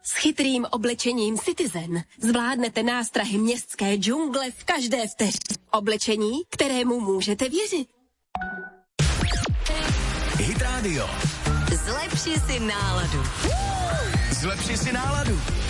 S chytrým oblečením Citizen zvládnete nástrahy městské džungle v každé vteřině. Oblečení, kterému můžete věřit. Hit Radio. Zlepši si náladu. Zlepši si náladu.